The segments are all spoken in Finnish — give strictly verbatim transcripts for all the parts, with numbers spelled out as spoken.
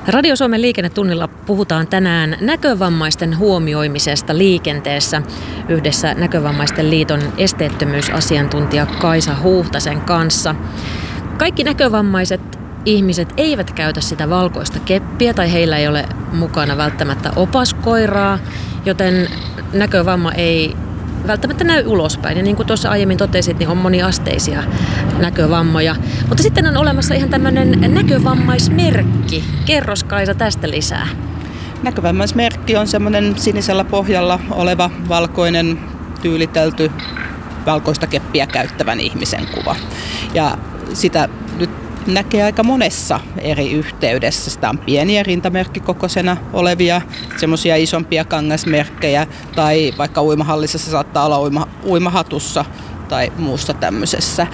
Radio Suomen liikennetunnilla puhutaan tänään näkövammaisten huomioimisesta liikenteessä yhdessä Näkövammaisten liiton esteettömyysasiantuntija Kaisa Huuhtasen kanssa. Kaikki näkövammaiset ihmiset eivät käytä sitä valkoista keppiä tai heillä ei ole mukana välttämättä opaskoiraa, joten näkövamma ei välttämättä näy ulospäin. Ja niin kuin tuossa aiemmin totesit, niin on moniasteisia näkövammoja. Mutta sitten on olemassa ihan tämmöinen näkövammaismerkki. Kerros Kaisa tästä lisää. Näkövammaismerkki on semmoinen sinisellä pohjalla oleva valkoinen tyylitelty valkoista keppiä käyttävän ihmisen kuva. Ja sitä nyt näkee aika monessa eri yhteydessä. Sitä on pieniä rintamerkkikokoisena olevia, semmoisia isompia kangasmerkkejä, tai vaikka uimahallissa se saattaa olla uima, uimahatussa tai muussa tämmöisessä.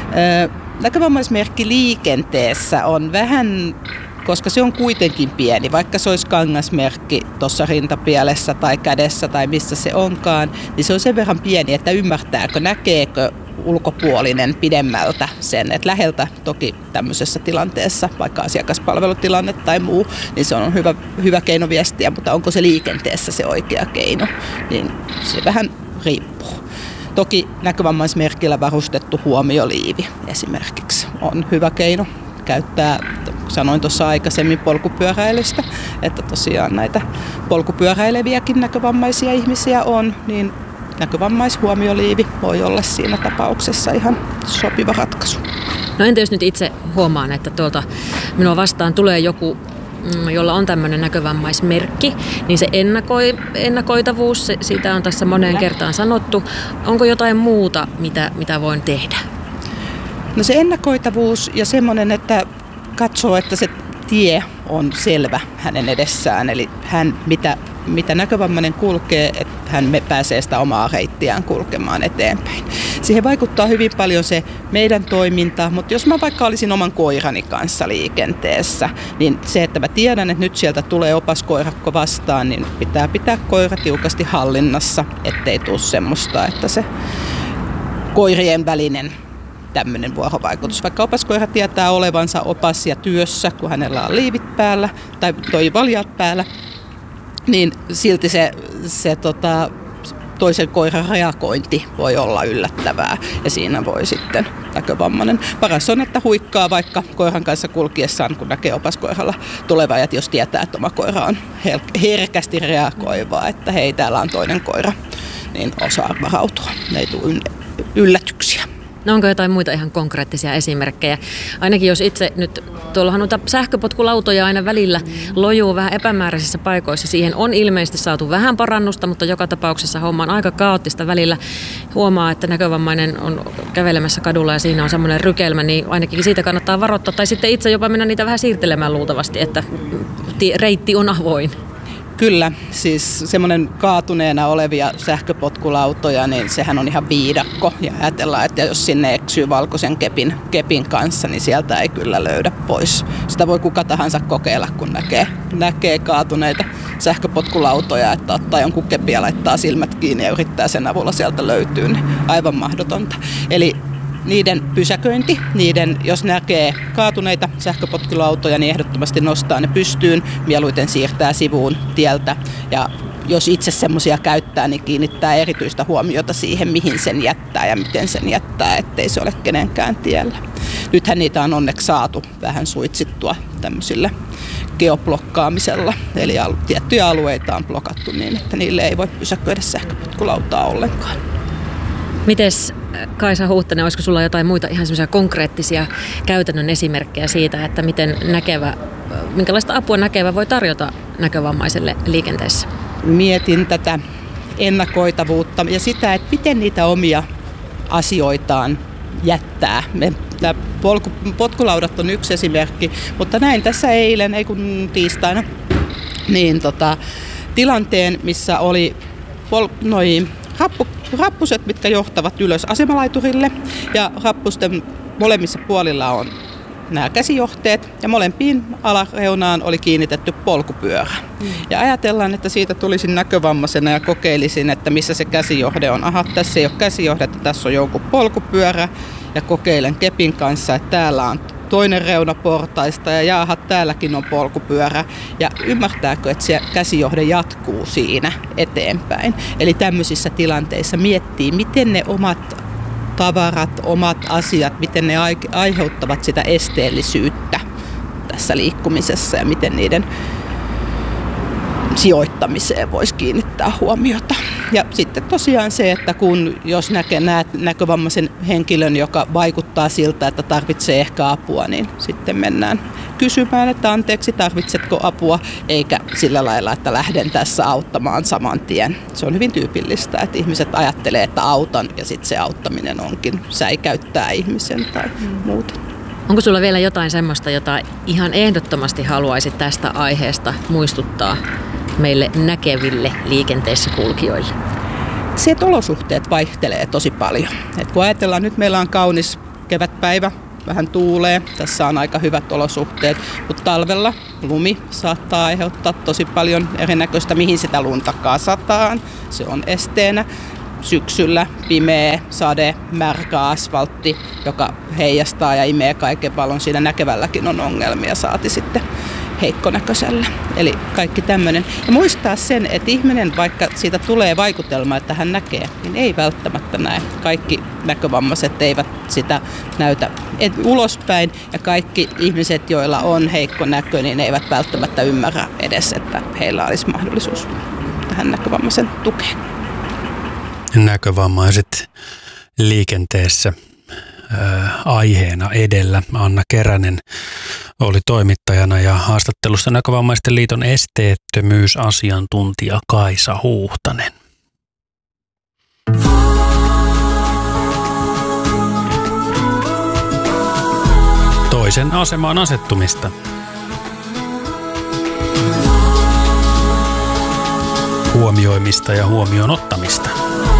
Näkövammaismerkki liikenteessä on vähän, koska se on kuitenkin pieni, vaikka se olisi kangasmerkki tuossa rintapielessä tai kädessä tai missä se onkaan, niin se on sen verran pieni, että ymmärtääkö, näkeekö ulkopuolinen pidemmältä sen, että läheltä toki tämmöisessä tilanteessa, vaikka asiakaspalvelutilanne tai muu, niin se on hyvä, hyvä keino viestiä, mutta onko se liikenteessä se oikea keino, niin se vähän riippuu. Toki näkövammaismerkillä varustettu huomioliivi esimerkiksi on hyvä keino käyttää, sanoin tuossa aikaisemmin polkupyöräilystä, että tosiaan näitä polkupyöräileviäkin näkövammaisia ihmisiä on, niin näkövammaishuomioliivi voi olla siinä tapauksessa ihan sopiva ratkaisu. No entä jos nyt itse huomaan, että tuolta minua vastaan tulee joku, jolla on tämmöinen näkövammaismerkki, niin se ennakoi, ennakoitavuus, se, siitä on tässä moneen kertaan sanottu. Onko jotain muuta, mitä, mitä voin tehdä? No se ennakoitavuus ja semmoinen, että katsoo, että se tie on selvä hänen edessään, eli hän mitä mitä näkövammainen kulkee, että hän pääsee sitä omaa reittiään kulkemaan eteenpäin. Siihen vaikuttaa hyvin paljon se meidän toiminta, mutta jos mä vaikka olisin oman koirani kanssa liikenteessä, niin se, että mä tiedän, että nyt sieltä tulee opaskoirakko vastaan, niin pitää pitää koira tiukasti hallinnassa, ettei tule semmoista, että se koirien välinen tämmöinen vuorovaikutus. Vaikka opaskoira tietää olevansa opas ja työssä, kun hänellä on liivit päällä tai toi valjaat päällä, niin silti se, se tota, toisen koiran reagointi voi olla yllättävää ja siinä voi sitten näkövammainen. Paras on, että huikkaa vaikka koiran kanssa kulkiessaan, kun näkee opaskoiralla tulevaa, ja jos tietää, että oma koira on herkästi reagoivaa, että hei, täällä on toinen koira, niin osaa varautua. Ne ei tule yllätyksiä. No onko jotain muita ihan konkreettisia esimerkkejä? Ainakin jos itse nyt, tuollahan noita sähköpotkulautoja aina välillä lojuu vähän epämääräisissä paikoissa. Siihen on ilmeisesti saatu vähän parannusta, mutta joka tapauksessa homma on aika kaoottista välillä. Huomaa, että näkövammainen on kävelemässä kadulla ja siinä on semmoinen rykelmä, niin ainakin siitä kannattaa varoittaa. Tai sitten itse jopa mennä niitä vähän siirtelemään luultavasti, että reitti on avoin. Kyllä, siis semmoinen kaatuneena olevia sähköpotkulautoja, niin sehän on ihan viidakko. Ja ajatellaan, että jos sinne eksyy valkoisen kepin, kepin kanssa, niin sieltä ei kyllä löydä pois. Sitä voi kuka tahansa kokeilla, kun näkee, näkee kaatuneita sähköpotkulautoja, että ottaa jonkun kepin ja laittaa silmät kiinni ja yrittää sen avulla sieltä löytyä, niin aivan mahdotonta. Eli niiden pysäköinti, niiden, jos näkee kaatuneita sähköpotkulautoja, niin ehdottomasti nostaa ne pystyyn, mieluiten siirtää sivuun tieltä. Ja jos itse semmoisia käyttää, niin kiinnittää erityistä huomiota siihen, mihin sen jättää ja miten sen jättää, ettei se ole kenenkään tiellä. Nythän niitä on onneksi saatu vähän suitsittua tämmöisillä geoblokkaamisella, eli tiettyjä alueita on blokattu niin, että niille ei voi pysäköidä sähköpotkulautaa ollenkaan. Mites Kaisa Huuhtanen, olisiko sulla jotain muita ihan semmoisia konkreettisia käytännön esimerkkejä siitä, että miten näkevä, minkälaista apua näkevä voi tarjota näkövammaiselle liikenteessä? Mietin tätä ennakoitavuutta ja sitä, että miten niitä omia asioitaan jättää. Tämä polku, potkulaudat on yksi esimerkki, mutta näin tässä eilen, ei kun tiistaina, niin tota, tilanteen, missä oli pol, noi rappu, rappuset, mitkä johtavat ylös asemalaiturille, ja rappusten molemmissa puolilla on nämä käsijohteet, ja molempiin alareunaan oli kiinnitetty polkupyörä. Mm. Ja ajatellaan, että siitä tulisin näkövammaisena ja kokeilisin, että missä se käsijohde on. Aha, tässä ei ole käsijohdetta, tässä on joku polkupyörä, ja kokeilen kepin kanssa, että täällä on toinen reuna portaista ja jaaha, täälläkin on polkupyörä. Ja ymmärtääkö, että se käsijohde jatkuu siinä eteenpäin. Eli tämmöisissä tilanteissa miettii, miten ne omat tavarat, omat asiat, miten ne aiheuttavat sitä esteellisyyttä tässä liikkumisessa ja miten niiden sijoittamiseen voisi kiinnittää huomiota. Ja sitten tosiaan se, että kun jos näkee näet näkövammaisen henkilön, joka vaikuttaa siltä, että tarvitsee ehkä apua, niin sitten mennään kysymään, että anteeksi, tarvitsetko apua, eikä sillä lailla, että lähden tässä auttamaan saman tien. Se on hyvin tyypillistä, että ihmiset ajattelee, että autan ja sitten se auttaminen onkin säikäyttää ihmisen tai muuta. Onko sulla vielä jotain semmoista, jota ihan ehdottomasti haluaisit tästä aiheesta muistuttaa meille näkeville liikenteessä kulkijoille? Se, että olosuhteet vaihtelee tosi paljon. Et kun ajatellaan, nyt meillä on kaunis kevätpäivä, vähän tuulee, tässä on aika hyvät olosuhteet, mutta talvella lumi saattaa aiheuttaa tosi paljon erinäköistä, mihin sitä lunta kasataan. Se on esteenä. Syksyllä pimeä, sade, märkä asfaltti, joka heijastaa ja imee kaiken valon. Siinä näkevälläkin on ongelmia, saati sitten heikkonäköisellä. Eli kaikki tämmöinen. Ja muistaa sen, että ihminen, vaikka siitä tulee vaikutelma, että hän näkee, niin ei välttämättä näe. Kaikki näkövammaiset eivät sitä näytä ulospäin. Ja kaikki ihmiset, joilla on heikko näkö, niin eivät välttämättä ymmärrä edes, että heillä olisi mahdollisuus tähän näkövammaisen tukeen. Näkövammaiset liikenteessä ää, aiheena edellä. Anna Keränen oli toimittajana ja haastattelussa Näkövammaisten liiton esteettömyysasiantuntija Kaisa Huuhtanen. Toisen asemaan asettumista. Huomioimista ja huomioon ottamista.